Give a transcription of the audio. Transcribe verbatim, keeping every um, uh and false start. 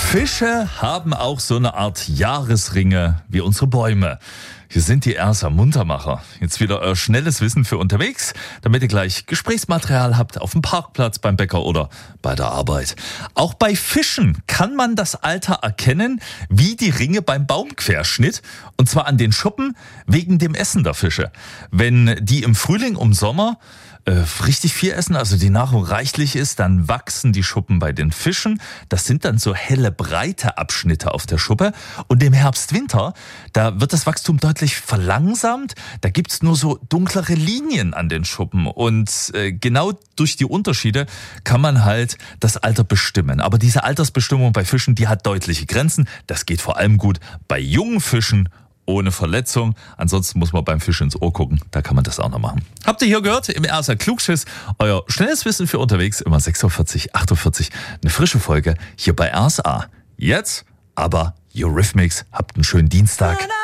Fische haben auch so eine Art Jahresringe wie unsere Bäume. Hier sind die Ersa Muntermacher. Jetzt wieder euer schnelles Wissen für unterwegs, damit ihr gleich Gesprächsmaterial habt auf dem Parkplatz, beim Bäcker oder bei der Arbeit. Auch bei Fischen kann man das Alter erkennen, wie die Ringe beim Baumquerschnitt. Und zwar an den Schuppen wegen dem Essen der Fische. Wenn die im Frühling, im Sommer äh, richtig viel essen, also die Nahrung reichlich ist, dann wachsen die Schuppen bei den Fischen. Das sind dann so helle, breite Abschnitte auf der Schuppe. Und im Herbst, Winter, da wird das Wachstum deutlich verlangsamt. Da gibt's nur so dunklere Linien an den Schuppen. Und äh, genau durch die Unterschiede kann man halt das Alter bestimmen. Aber diese Altersbestimmung bei Fischen, die hat deutliche Grenzen. Das geht vor allem gut bei jungen Fischen ohne Verletzung. Ansonsten muss man beim Fisch ins Ohr gucken. Da kann man das auch noch machen. Habt ihr hier gehört? Im Ersa Klugschiss. Euer schnelles Wissen für unterwegs. Immer sechs Uhr vierzig, acht Uhr vierzig. Eine frische Folge hier bei R S A. Jetzt aber Eurythmics. Habt einen schönen Dienstag.